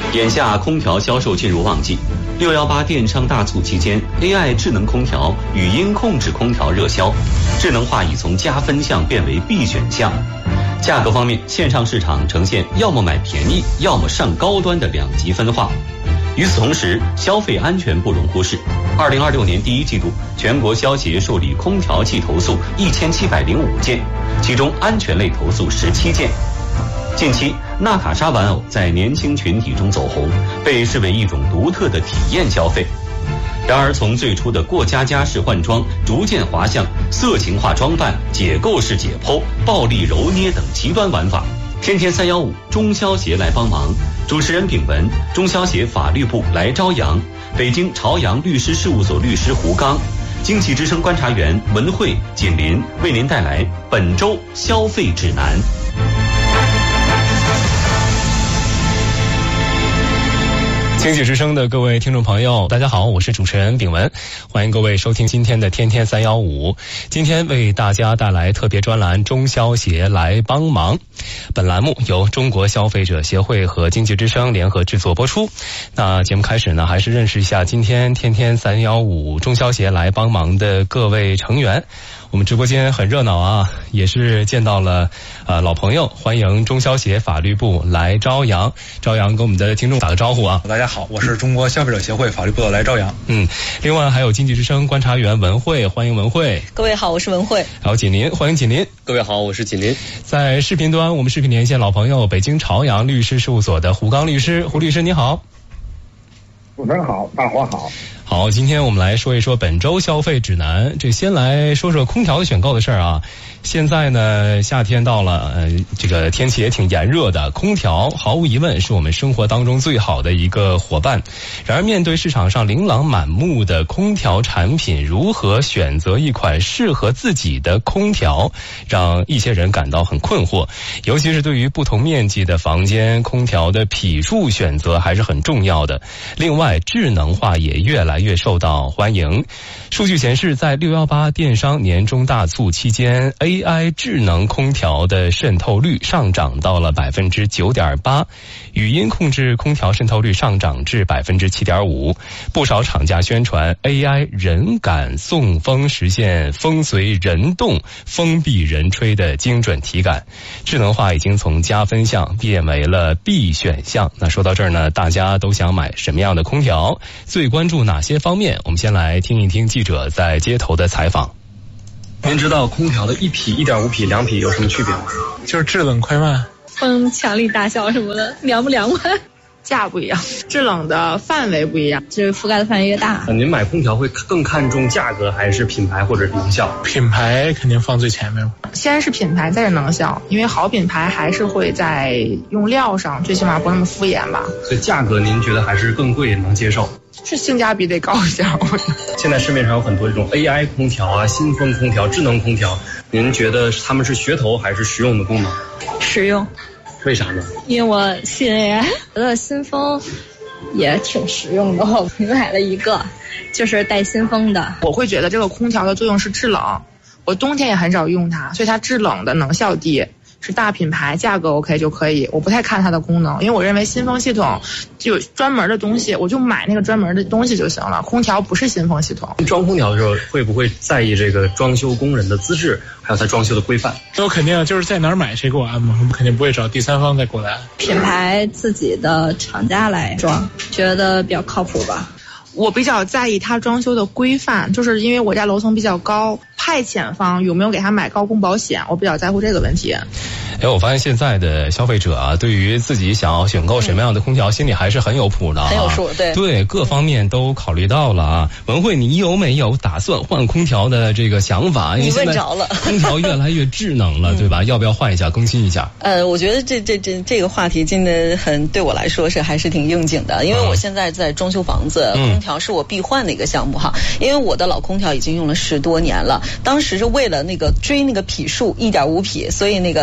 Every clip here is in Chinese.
眼下空调销售进入旺季，618电商大促期间 ，AI 智能空调、语音控制空调热销，智能化已从加分项变为必选项。价格方面，线上市场呈现要么买便宜，要么上高端的两极分化。与此同时，消费安全不容忽视。2026年第一季度，全国消协受理空调器投诉1705件，其中安全类投诉17件。近期，纳卡莎玩偶在年轻群体中走红，被视为一种独特的体验消费。然而，从最初的过家家式换装，逐渐滑向色情化装扮、解构式解剖、暴力揉捏等极端玩法。天天315，中消协来帮忙。主持人秉文，中消协法律部来朝阳，北京朝阳律师事务所律师胡刚，经济之声观察员文慧、锦林为您带来本周消费指南。经济之声的各位听众朋友，大家好，我是主持人秉文，欢迎各位收听今天的天天315。今天为大家带来特别专栏中消协来帮忙。本栏目由中国消费者协会和经济之声联合制作播出。那节目开始呢，还是认识一下今天天天315中消协来帮忙的各位成员。我们直播间很热闹啊，也是见到了老朋友，欢迎中消协法律部来朝阳。朝阳跟我们的听众打个招呼啊。 大家好，我是中国消费者协会法律部的来朝阳。 另外还有经济之声观察员文慧，欢迎文慧。 各位好，我是文慧。 还有锦林，欢迎锦林。 各位好，我是锦林。 在视频端，我们视频连线老朋友，北京朝阳律师事务所的胡刚律师。胡律师你好。 主持人好，大伙好。 好，今天我们来说一说本周消费指南。这先来说说空调的选购的事儿啊。现在呢，夏天到了，这个天气也挺炎热的，空调毫无疑问是我们生活当中最好的一个伙伴。然而，面对市场上琳琅满目的空调产品，如何选择一款适合自己的空调，让一些人感到很困惑。尤其是对于不同面积的房间，空调的匹数选择还是很重要的。另外，智能化也越来越受到欢迎。数据显示，在618电商年终大促期间，AI 智能空调的渗透率上涨到了 9.8%， 语音控制空调渗透率上涨至 7.5%。 不少厂家宣传 AI 人感送风，实现风随人动、风闭人吹的精准体感。智能化已经从加分项变为了必选项。那说到这儿呢，大家都想买什么样的空调？最关注哪些方面？我们先来听一听记者在街头的采访。 您知道空调的1匹、1.5匹、2匹有什么区别吗？ 就是制冷快慢、 风强力大小什么的，凉不凉快， 价不一样，制冷的范围不一样， 就是覆盖的范围越大。 您买空调会更看重价格还是品牌或者能效？ 品牌肯定放最前面。 先是品牌，再是能效，因为好品牌还是会在用料上，最起码不那么敷衍吧。 所以价格您觉得还是更贵能接受？ 是性价比得高一下。 现在市面上有很多这种 AI 空调啊、新风空调、智能空调，您觉得他们是噱头还是实用的功能？ 实用。 为啥呢？ 因为我信 AI， 觉得新风也挺实用的，我买了一个，就是带新风的。 我会觉得这个空调的作用是制冷，我冬天也很少用它，所以它制冷的能效低。是大品牌，价格 OK 就可以，我不太看它的功能，因为我认为新风系统就有专门的东西，我就买那个专门的东西就行了。空调不是新风系统。 装空调的时候会不会在意这个装修工人的资质，还有他装修的规范？ 这我肯定就是在哪儿买谁给我安嘛，我们肯定不会找第三方再过来安。 品牌自己的厂家来装，觉得比较靠谱吧。 我比较在意它装修的规范，就是因为我家楼层比较高，派遣方有没有给他买高空保险，我比较在乎这个问题。 我发现现在的消费者啊，对于自己想要选购什么样的空调，心里还是很有谱的， 很有数， 对，各方面都考虑到了啊。文慧，你有没有打算换空调的这个想法？因为现在空调越来越智能了，对吧？要不要换一下，更新一下？ 我觉得这个话题真的很对我来说是还是挺应景的，因为我现在在装修房子，空调是我必换的一个项目哈。因为我的老空调已经用了10多年了，当时是为了那个追那个匹数1.5匹，所以那个当时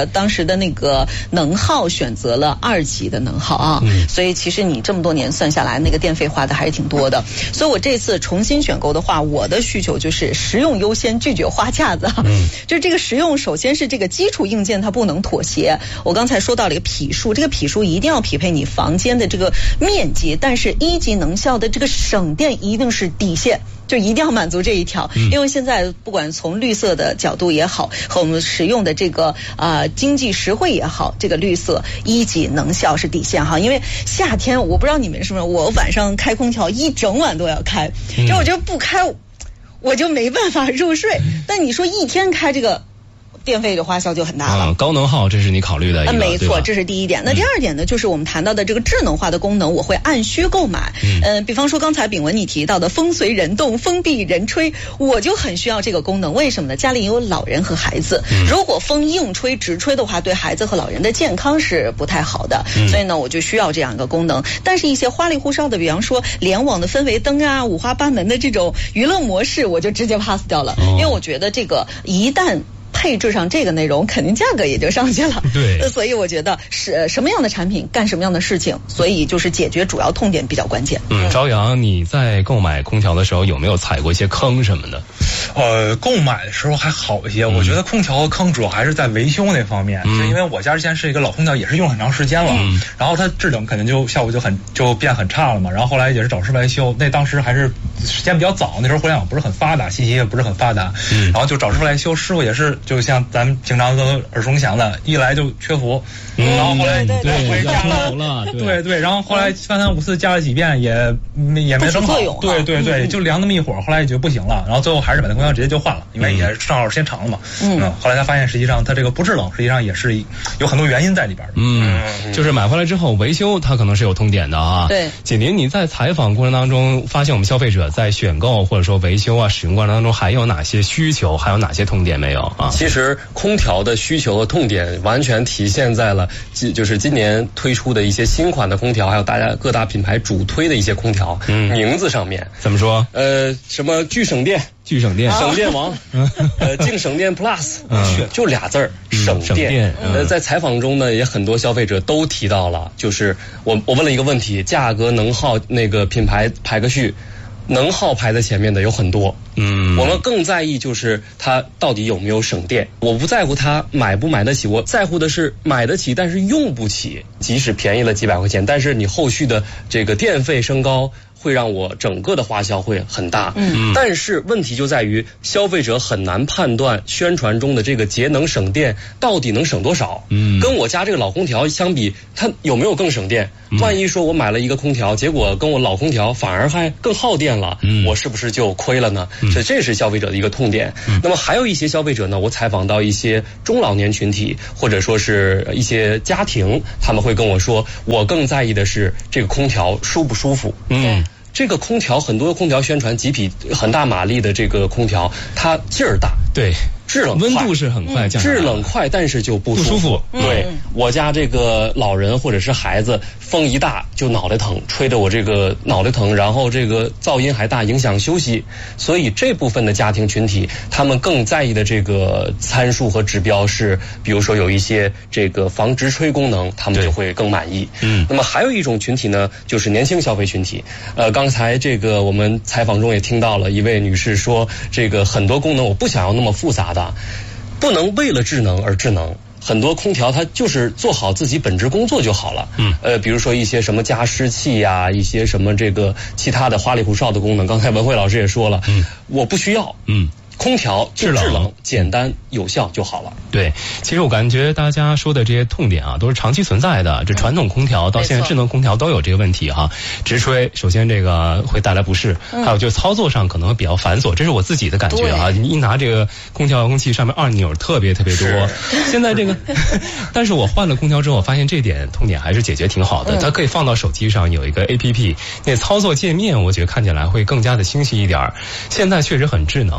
的那个能耗选择了2级的能耗啊，所以其实你这么多年算下来，那个电费花的还是挺多的。所以我这次重新选购的话，我的需求就是实用优先，拒绝花架子。就是这个实用，首先是这个基础硬件它不能妥协。我刚才说到了一个匹数，这个匹数一定要匹配你房间的这个面积，但是1级能效的这个省电一定是底线。就一定要满足这一条，因为现在不管从绿色的角度也好，和我们使用的这个经济实惠也好，这个绿色1级能效是底线哈。因为夏天我不知道你们是不是，我晚上开空调一整晚都要开，就我觉得不开我就没办法入睡。但你说一天开这个电费的花销就很大了。 高能耗这是你考虑的一个， 没错，这是第一点。那第二点呢，就是我们谈到的这个智能化的功能，我会按需购买。比方说刚才炳文你提到的风随人动，风闭人吹，我就很需要这个功能。为什么呢？家里有老人和孩子，如果风硬吹直吹的话，对孩子和老人的健康是不太好的。所以呢，我就需要这样一个功能。但是一些花里胡哨的，比方说联网的氛围灯啊，五花八门的这种娱乐模式，我就直接 pass 掉了。因为我觉得这个一旦配置上这个内容，肯定价格也就上去了。 对， 所以我觉得是什么样的产品干什么样的事情，所以就是解决主要痛点比较关键。 朝阳，你在购买空调的时候有没有踩过一些坑什么的？ 购买的时候还好一些，我觉得空调的坑主要还是在维修那方面，就因为我家之前是一个老空调，也是用很长时间了，然后它制冷肯定就效果就变很差了嘛，然后后来也是找师傅来修，那当时还是时间比较早，那时候互联网不是很发达，信息也不是很发达，然后就找师傅来修，师傅也是就像咱们经常都耳熟能详的，一来就缺氟，然后后来对加了氟了， 对，然后后来三番五次加了几遍也没整好，对，就凉那么一会儿，后来也就不行了，然后最后还是把那空调直接就换了，因为也正好时间长了嘛。后来他发现实际上它这个不制冷，实际上也是有很多原因在里边的。 就是买回来之后维修，它可能是有痛点的啊。 对， 锦麟，你在采访过程当中发现我们消费者在选购或者说维修啊使用过程当中还有哪些需求，还有哪些痛点没有啊？ 其实空调的需求和痛点完全体现在了就是今年推出的一些新款的空调，还有各大品牌主推的一些空调名字上面。 怎么说？ 什么巨省电、省电王，净省电 Plus，就俩字儿，省电。在采访中呢，也很多消费者都提到了，就是我问了一个问题，价格能耗那个品牌排个序，能耗排在前面的有很多。我们更在意就是它到底有没有省电。我不在乎它买不买得起，我在乎的是买得起但是用不起。即使便宜了几百块钱，但是你后续的这个电费升高会让我整个的花销会很大。但是问题就在于消费者很难判断宣传中的这个节能省电到底能省多少。跟我家这个老空调相比，它有没有更省电？万一说我买了一个空调，结果跟我老空调反而还更耗电了，我是不是就亏了呢？这是消费者的一个痛点。那么还有一些消费者呢，我采访到一些中老年群体，或者说是一些家庭，他们会跟我说，我更在意的是这个空调舒不舒服。这个空调很多空调宣传几匹很大马力的这个空调，它劲儿大， 对， 制冷快， 温度是很快降下来， 制冷快，但是就不舒服。对，我家这个老人或者是孩子，风一大就脑袋疼，吹得我这个脑袋疼，然后这个噪音还大，影响休息。所以这部分的家庭群体，他们更在意的这个参数和指标是，比如说有一些这个防直吹功能，他们就会更满意。那么还有一种群体呢，就是年轻消费群体。刚才这个我们采访中也听到了一位女士说，这个很多功能我不想要那么复杂的，不能为了智能而智能。很多空调它就是做好自己本职工作就好了。比如说一些什么加湿器呀，一些什么这个其他的花里胡哨的功能，刚才文慧老师也说了，我不需要。空调制冷简单有效就好了。 对，其实我感觉大家说的这些痛点啊，都是长期存在的。这传统空调到现在智能空调都有这个问题哈。直吹首先这个会带来不适，还有就操作上可能会比较繁琐，这是我自己的感觉啊。你一拿这个空调遥控器上面按钮特别多。现在这个，但是我换了空调之后，我发现这点痛点还是解决挺好的。它可以放到手机上有一个 APP， 那操作界面我觉得看起来会更加的清晰一点。现在确实很智能哈，就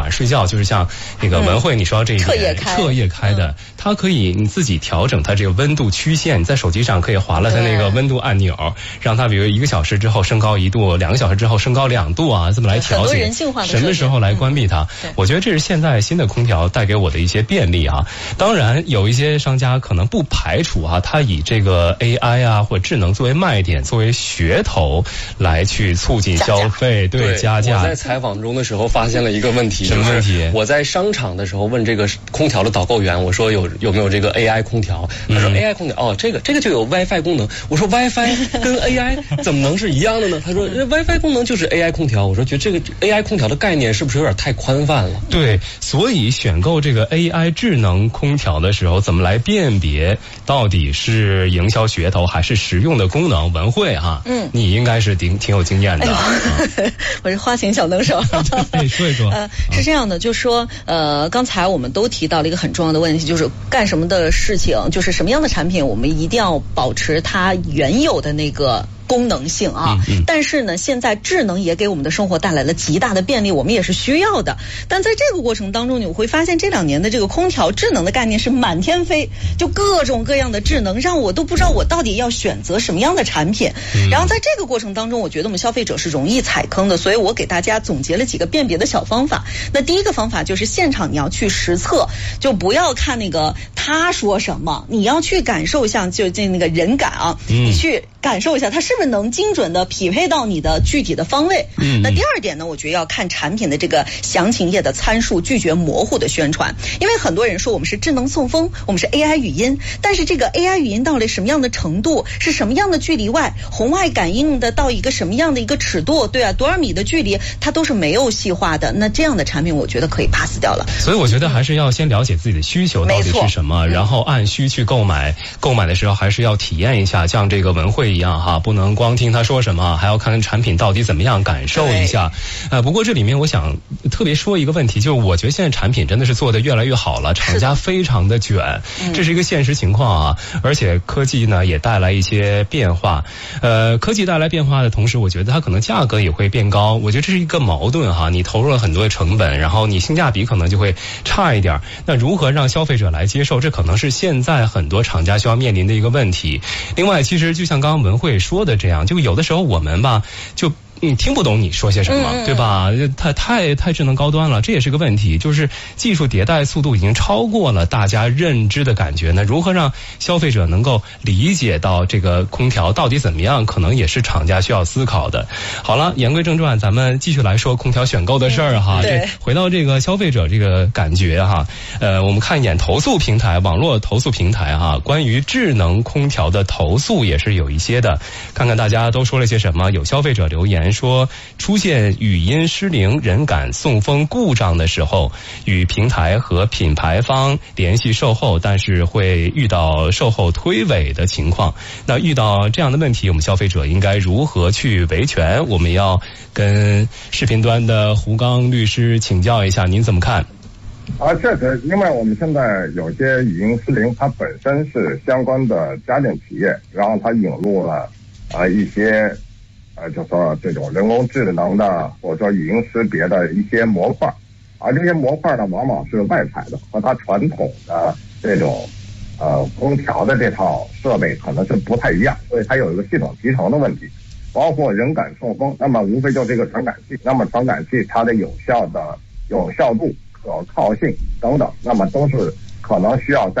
晚上睡觉，就是像那个文慧你说到这一点，彻夜开的，它可以你自己调整它这个温度曲线，你在手机上可以划了它那个温度按钮，让它比如1个小时之后升高1度，2个小时之后升高2度啊，这么来调节，什么时候来关闭它。我觉得这是现在新的空调带给我的一些便利啊。当然有一些商家可能不排除啊，它以这个 AI 啊或智能作为卖点，作为噱头来去促进消费，对，加价。 我在采访中的时候发现了一个问题， 什么问题？ 我在商场的时候问这个空调的导购员，我说有没有这个 AI 空调？他说 AI 空调这个就有 WiFi 功能。我说 WiFi 跟 AI 怎么能是一样的呢？他说 WiFi 功能就是 AI 空调。我说觉得这个 AI 空调的概念是不是有点太宽泛了？ 对，所以选购这个 AI 智能空调的时候，怎么来辨别到底是营销噱头还是实用的功能？文慧哈，你应该是挺有经验的。 我是花钱小能手。 说一说。 是这样的，就是说刚才我们都提到了一个很重要的问题，就是干什么的事情，就是什么样的产品，我们一定要保持它原有的那个功能性啊，但是呢，现在智能也给我们的生活带来了极大的便利，我们也是需要的。但在这个过程当中，你会发现这2年的这个空调智能的概念是满天飞，就各种各样的智能，让我都不知道我到底要选择什么样的产品。然后在这个过程当中，我觉得我们消费者是容易踩坑的，所以我给大家总结了几个辨别的小方法。那第一个方法就是现场你要去实测，就不要看那个他说什么，你要去感受一下，就那个人感啊，你去感受一下它是不是能精准的匹配到你的具体的方位。那第2点呢，我觉得要看产品的这个详情页的参数，拒绝模糊的宣传。因为很多人说我们是智能送风，我们是 AI 语音，但是这个 AI 语音到了什么样的程度，是什么样的距离外，红外感应的到一个什么样的一个尺度，对啊，多少米的距离，它都是没有细化的。那这样的产品我觉得可以 pass 掉了。 所以我觉得还是要先了解自己的需求到底是什么，然后按需去购买。购买的时候还是要体验一下，像这个文慧一样哈，不能光听他说什么，还要看看产品到底怎么样，感受一下。不过这里面我想特别说一个问题，就是我觉得现在产品真的是做得越来越好了，厂家非常的卷，这是一个现实情况啊。而且科技呢也带来一些变化，科技带来变化的同时，我觉得它可能价格也会变高。我觉得这是一个矛盾哈，你投入了很多的成本，然后你性价比可能就会差一点。那如何让消费者来接受，这可能是现在很多厂家需要面临的一个问题。另外，其实就像刚刚文慧说的这样，就有的时候我们吧，就听不懂你说些什么，对吧？太智能高端了，这也是个问题。就是技术迭代速度已经超过了大家认知的感觉。那如何让消费者能够理解到这个空调到底怎么样，可能也是厂家需要思考的。好了，言归正传，咱们继续来说空调选购的事儿哈。这回到这个消费者这个感觉哈，我们看一眼投诉平台，网络投诉平台哈，关于智能空调的投诉也是有一些的。看看大家都说了些什么。有消费者留言说，出现语音失灵、人感送风故障的时候，与平台和品牌方联系售后，但是会遇到售后推诿的情况。那遇到这样的问题，我们消费者应该如何去维权？我们要跟视频端的胡刚律师请教一下，您怎么看？ 确实，因为我们现在有些语音失灵，它本身是相关的家电企业，然后它引入了一些就说这种人工智能的或者说语音识别的一些模块，而这些模块呢往往是外采的，和它传统的这种空调的这套设备可能是不太一样，所以它有一个系统集成的问题，包括人感送风，那么无非就这个传感器，那么传感器它的有效度、可靠性等等，那么都是可能需要在